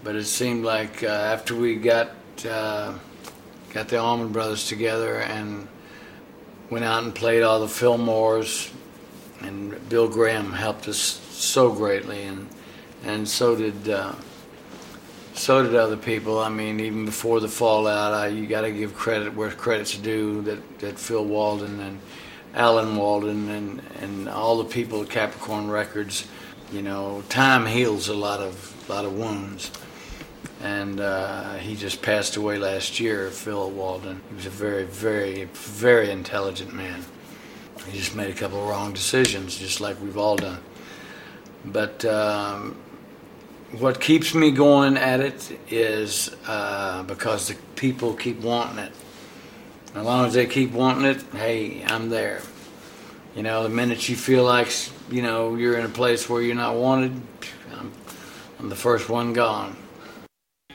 But it seemed like after we got the Allman Brothers together and went out and played all the Fillmores, and Bill Graham helped us so greatly, and so did other people. I mean, even before the fallout, you got to give credit where credit's due. That Phil Walden and Alan Walden and all the people at Capricorn Records. You know, time heals a lot of wounds. And he just passed away last year, Phil Walden. He was a very, very, very intelligent man. He just made a couple of wrong decisions, just like we've all done. But what keeps me going at it is because the people keep wanting it. As long as they keep wanting it, hey, I'm there. You know, the minute you feel like, you know, you're in a place where you're not wanted, I'm the first one gone.